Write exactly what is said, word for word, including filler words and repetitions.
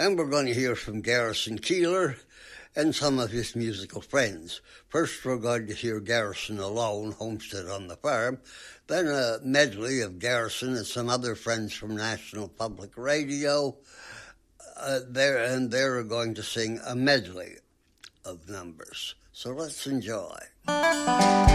And we're going to hear from Garrison Keillor and some of his musical friends. First, we're going to hear Garrison alone, Homestead on the Farm. Then a medley of Garrison and some other friends from National Public Radio. Uh, there and they're going to sing a medley of numbers. So let's enjoy.